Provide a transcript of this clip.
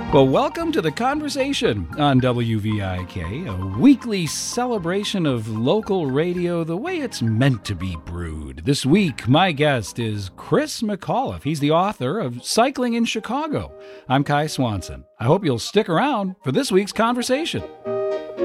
Well, welcome to The Conversation on WVIK, a weekly celebration of local radio the way it's meant to be brewed. This week, my guest is Chris McAuliffe. He's the author of Cycling in Chicago. I'm Kai Swanson. I hope you'll stick around for this week's conversation.